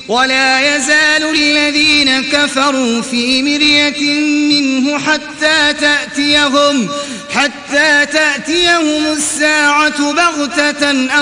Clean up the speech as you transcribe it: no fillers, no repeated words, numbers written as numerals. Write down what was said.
ولا يزال الذين كفروا في مرية منه حتى تأتيهم الساعة بغتة